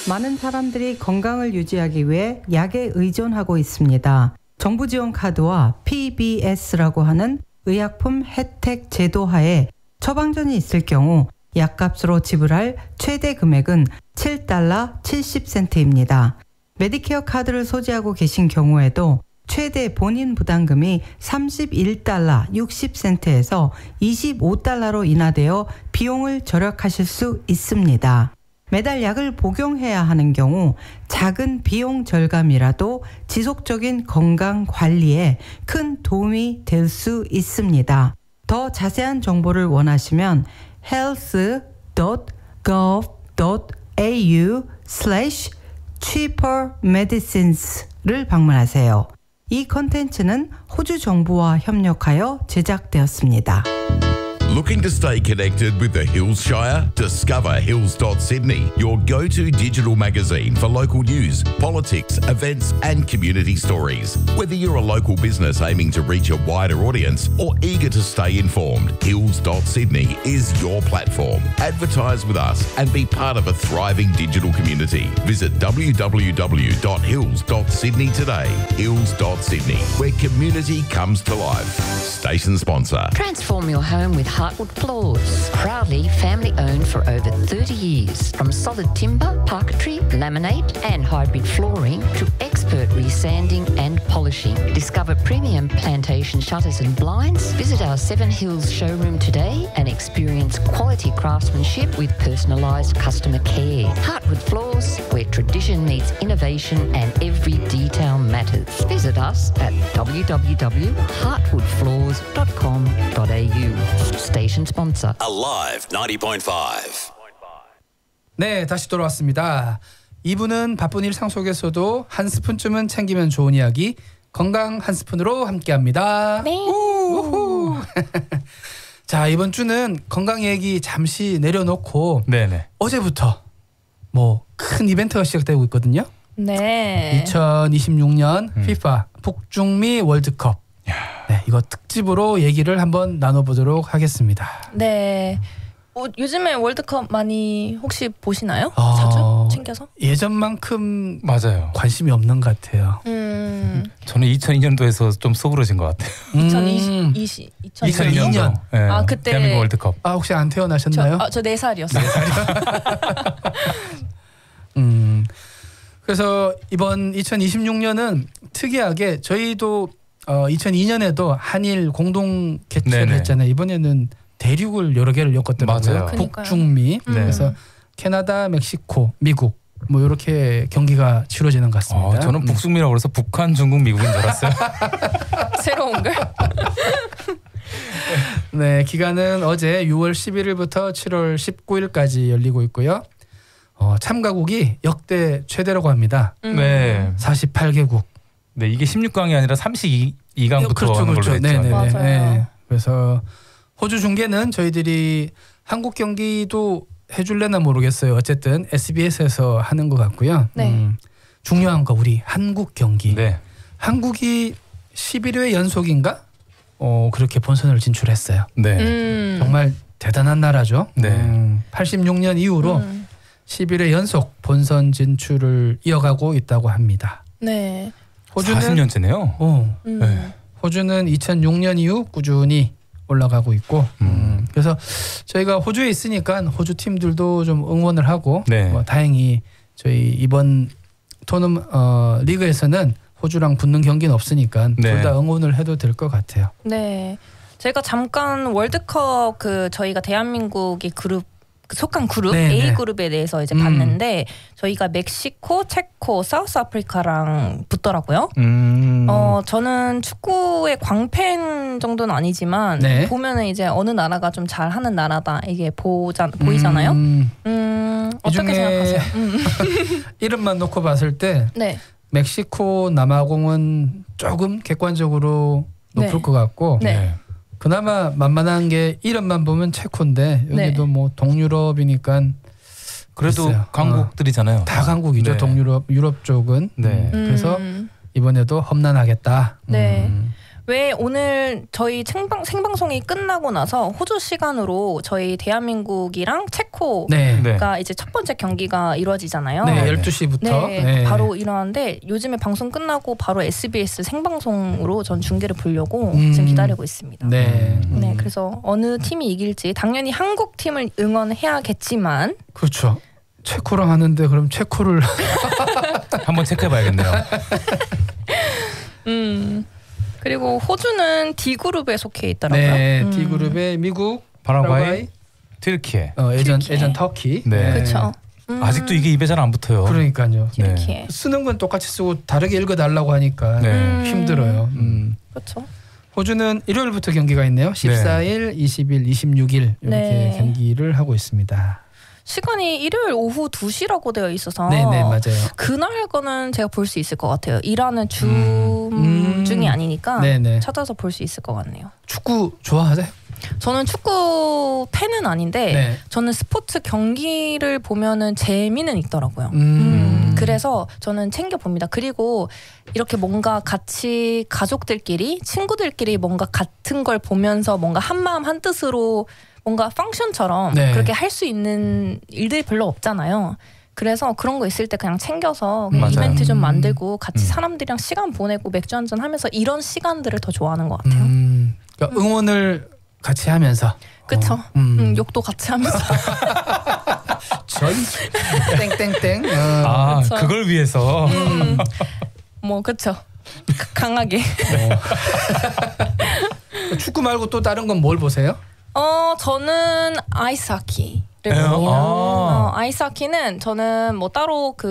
많은 사람들이 건강을 유지하기 위해 약에 의존하고 있습니다. 정부 지원 카드와 PBS라고 하는 의약품 혜택 제도 하에 처방전이 있을 경우 약값으로 지불할 최대 금액은 $7 70센트입니다. 메디케어 카드를 소지하고 계신 경우에도 최대 본인 부담금이 $31 60센트에서 $25로 인하되어 비용을 절약하실 수 있습니다. 매달 약을 복용해야 하는 경우 작은 비용 절감이라도 지속적인 건강 관리에 큰 도움이 될 수 있습니다. 더 자세한 정보를 원하시면 health.gov.au/cheapermedicines를 방문하세요. 이 컨텐츠는 호주 정부와 협력하여 제작되었습니다. Looking to stay connected with the Hills Shire? Discover Hills.Sydney, your go-to digital magazine for local news, politics, events and community stories. Whether you're a local business aiming to reach a wider audience or eager to stay informed, Hills.Sydney is your platform. Advertise with us and be part of a thriving digital community. Visit www.hills.sydney today. Hills.Sydney, where community comes to life. Station sponsor. Transform your home with Heartwood Floors. Proudly family owned for over 30 years. From solid timber, parquetry, laminate and hybrid flooring to expert resanding and polishing. Discover premium plantation shutters and blinds. Visit our Seven Hills showroom today and experience quality craftsmanship with personalised customer care. Heartwood Floors, where tradition meets innovation and every detail matters. Visit us at www.heartwoodfloors.com.au. Station sponsor. Alive 90.5. 네, 다시 돌아왔습니다. 2부는 바쁜 일상 속에서도 한 스푼쯤은 챙기면 좋은 이야기, 건강 한 스푼으로 함께합니다. 네. 자, 이번 주는 건강 얘기 잠시 내려놓고 네네. 어제부터 뭐 큰 이벤트가 시작되고 있거든요. 네. 2026년 FIFA 북중미 월드컵. 네, 이거 특집으로 얘기를 한번 나눠보도록 하겠습니다. 네. 요즘에 월드컵 많이 혹시 보시나요? 자주 챙겨서? 예전만큼 맞아요. 관심이 없는 것 같아요. 저는 2002년도에서 좀 소그러진 것 같아요. 2002년. 네, 아, 그때 대한민국 월드컵. 아, 혹시 안 태어나셨나요? 저 4살이었어요. 그래서 이번 2026년은 특이하게 저희도 2002년에도 한일 공동 개최를 했잖아요. 이번에는 대륙을 여러 개를 엮었더라고요. 북중미. 그래서 캐나다, 멕시코, 미국 뭐 이렇게 경기가 치러지는 것 같습니다. 저는 북중미라고 그래서 북한, 중국, 미국인 줄 알았어요. 새로운 걸? 네, 기간은 어제 6월 11일부터 7월 19일까지 열리고 있고요. 참가국이 역대 최대라고 합니다. 네. 48개국. 네, 이게 16강이 아니라 32강부터 하는 걸로 했죠. 네. 그래서 호주 중계는 저희들이 한국 경기도 해줄래나 모르겠어요. 어쨌든 SBS에서 하는 것 같고요. 네. 중요한 거 우리 한국 경기. 네. 한국이 11회 연속인가? 그렇게 본선을 진출했어요. 네. 정말 대단한 나라죠. 네. 86년 이후로 11회 연속 본선 진출을 이어가고 있다고 합니다. 네. 호주는 40년째네요. 네. 호주는 2006년 이후 꾸준히 올라가고 있고 그래서 저희가 호주에 있으니까 호주 팀들도 좀 응원을 하고 다행히 저희 이번 리그에서는 호주랑 붙는 경기는 없으니까 둘 다 응원을 해도 될 것 같아요. 네. 제가 잠깐 월드컵 저희가 대한민국이 속한 그룹 A 그룹에 대해서 이제 봤는데 저희가 멕시코, 체코, 사우스 아프리카랑 붙더라고요. 저는 축구의 광팬 정도는 아니지만 보면은 이제 어느 나라가 좀 잘하는 나라다 이게 보이잖아요. 어떻게 생각하세요? 이름만 놓고 봤을 때 멕시코 남아공은 조금 객관적으로 높을 것 같고. 그나마 만만한 게 이름만 보면 체코인데 여기도 뭐 동유럽이니까 그래도 글쎄요. 강국들이잖아요. 다 강국이죠. 동유럽, 유럽 쪽은. 그래서 이번에도 험난하겠다. 왜 오늘 저희 생방송이 끝나고 나서 호주 시간으로 저희 대한민국이랑 체코가 네. 이제 첫 번째 경기가 이루어지잖아요. 네, 12시부터. 네, 네. 바로 일어나는데 요즘에 방송 끝나고 바로 SBS 생방송으로 전 중계를 보려고 지금 기다리고 있습니다. 네. 네, 그래서 어느 팀이 이길지 당연히 한국 팀을 응원해야겠지만 그렇죠. 체코랑 하는데 그럼 체코를 한번 체크해봐야겠네요. 그리고 호주는 D 그룹에 속해 있더라고요. 네, D 그룹에 미국, 파라과이, 튀르키예, 예전 터키. 네. 그렇죠. 아직도 이게 입에 잘 안 붙어요. 그러니까요. 튀르키예. 쓰는 건 똑같이 쓰고 다르게 읽어달라고 하니까 힘들어요. 그렇죠. 호주는 일요일부터 경기가 있네요. 14일, 20일, 26일 이렇게 경기를 하고 있습니다. 시간이 일요일 오후 2시라고 되어 있어서 네네 맞아요. 그날 거는 제가 볼 수 있을 것 같아요. 일하는 중이 아니니까 네네. 찾아서 볼 수 있을 것 같네요. 축구 좋아하세요? 저는 축구 팬은 아닌데 네. 저는 스포츠 경기를 보면은 재미는 있더라고요. 그래서 저는 챙겨 봅니다. 그리고 이렇게 뭔가 같이 가족들끼리 친구들끼리 뭔가 같은 걸 보면서 뭔가 한마음 한뜻으로 뭔가 펑션처럼 그렇게 할 수 있는 일들이 별로 없잖아요. 그래서 그런 거 있을 때 그냥 챙겨서 이벤트 좀 만들고 같이 사람들이랑 시간 보내고 맥주 한잔 하면서 이런 시간들을 더 좋아하는 것 같아요. 그러니까 응원을 같이 하면서. 그쵸. 욕도 같이 하면서. 저희 땡땡땡. 그쵸. 그걸 위해서. 뭐 그쵸. 강하게. 축구 말고 또 다른 건 뭘 보세요? 저는 아이스하키를 봅니다. 아이스하키는 저는 뭐 따로